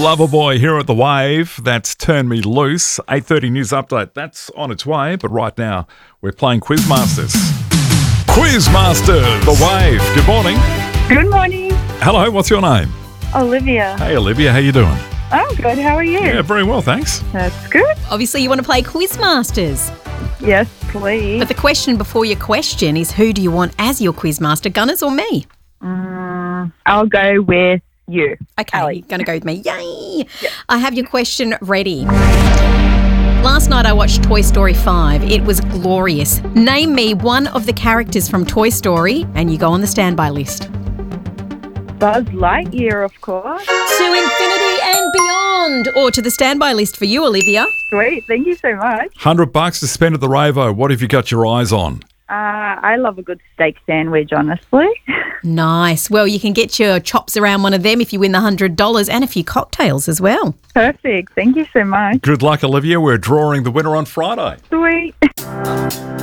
Loverboy here at The Wave. That's Turn Me Loose. 8:30 news update. That's on its way, but right now we're playing Quizmasters. Quizmasters, The Wave. Good morning. Good morning. Hello, what's your name? Olivia. Hey, Olivia, how you doing? I'm good. How are you? Yeah, very well, thanks. That's good. Obviously, you want to play Quizmasters. Yes, please. But the question before your question is, who do you want as your Quizmaster, Gunners or me? I'll go with you. Okay, Ellie. you're going to go with me. Yay! I have your question ready. Last night I watched Toy Story 5. It was glorious. Name me one of the characters from Toy Story and you go on the standby list. Buzz Lightyear, of course. To infinity and beyond. Or to the standby list for you, Olivia. Sweet. Thank you so much. $100 to spend at the Ravo. What have you got your eyes on? I love a good steak sandwich, honestly. Nice. Well, you can get your chops around one of them if you win the $100 and a few cocktails as well. Perfect. Thank you so much. Good luck, Olivia. We're drawing the winner on Friday. Sweet.